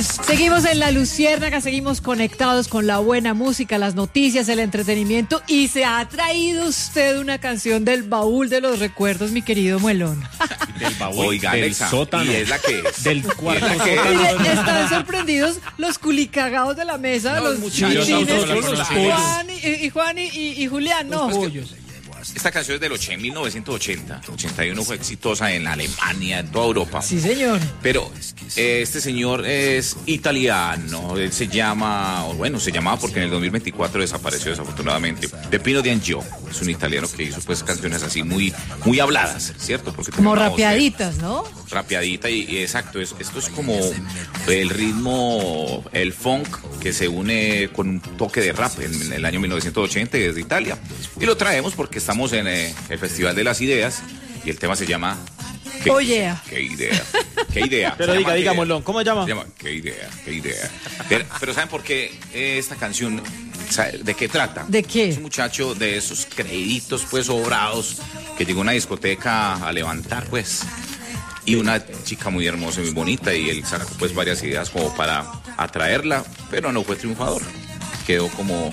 Seguimos en La Luciérnaga, seguimos conectados con la buena música, las noticias, el entretenimiento, y se ha traído usted una canción del baúl de los recuerdos, mi querido Muelón. Del baúl, oiga, del Alexa, sótano. y es la que es. Del cuarto Es la que es. sótano. Están sorprendidos los culicagados de la mesa, los muchachos, chichines, los Juan y Julián, ¿no? Esta canción es del 1980, 81 fue exitosa en Alemania, en toda Europa. Sí, señor. Pero este señor es italiano, él se llamaba porque en el 2024 desapareció desafortunadamente. Peppino D'Angio, es un italiano que hizo pues canciones así muy habladas, ¿cierto? Porque Como rapeaditas, ¿no? Rapeadita y exacto, esto es como el ritmo, el funk que se une con un toque de rap en el año 1980 desde Italia. Y lo traemos porque estamos en el Festival de las Ideas y el tema se llama Oh, yeah. ¿Qué idea? ¿Qué idea? Pero diga, Molón, ¿cómo se llama? Se llama ¿Qué idea? ¿Qué idea? Pero ¿saben por qué esta canción? ¿De qué trata? ¿De qué? Es un muchacho de esos créditos pues sobrados que llegó a una discoteca a levantar pues y una chica muy hermosa y muy bonita y él sacó pues varias ideas como para atraerla, pero no fue triunfador. Quedó como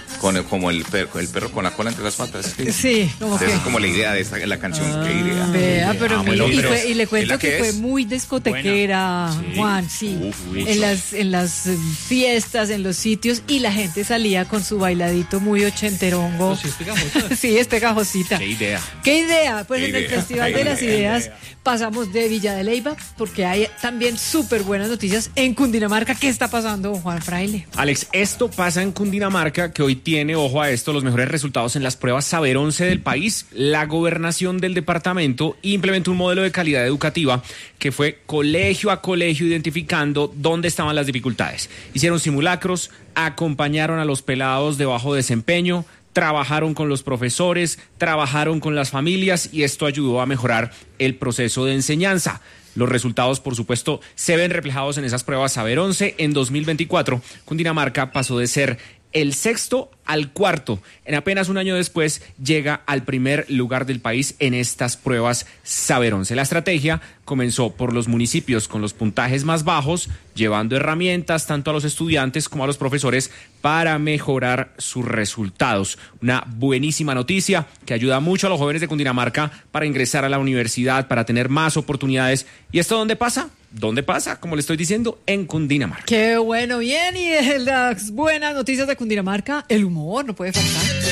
el perro con la cola entre las patas. Sí, como que. Esa es como la idea de la canción. ¿Qué idea? Vea, pero Bueno, y le cuento que fue muy discotequera, Buena. Juan, sí. Uf, en las fiestas, en los sitios, y la gente salía con su bailadito muy ochenterongo. Sí, es pegajosita. Sí, es pegajosita. ¿Qué idea? ¿Qué idea? Pues ¿Qué en el idea? Festival ¿Qué de las idea? Ideas pasamos de Villa de Leyva, porque hay también súper buenas noticias en Cundinamarca. ¿Qué está pasando, don Juan Fraile? Alex, esto pasa en Cundinamarca, que hoy tiene, ojo a esto, los mejores resultados en las pruebas Saber 11 del país. La gobernación del departamento implementó un modelo de calidad educativa que fue colegio a colegio identificando dónde estaban las dificultades. Hicieron simulacros, acompañaron a los pelados de bajo desempeño, trabajaron con los profesores, trabajaron con las familias y esto ayudó a mejorar el proceso de enseñanza. Los resultados, por supuesto, se ven reflejados en esas pruebas Saber 11. En 2024, Cundinamarca pasó de ser el sexto al cuarto. En apenas un año después, llega al primer lugar del país en estas pruebas Saber 11. La estrategia comenzó por los municipios con los puntajes más bajos, llevando herramientas tanto a los estudiantes como a los profesores para mejorar sus resultados. Una buenísima noticia que ayuda mucho a los jóvenes de Cundinamarca para ingresar a la universidad, para tener más oportunidades. ¿Y esto dónde pasa? ¿Dónde pasa? Como le estoy diciendo, en Cundinamarca. Qué bueno, bien, y de las buenas noticias de Cundinamarca, el humor no puede faltar.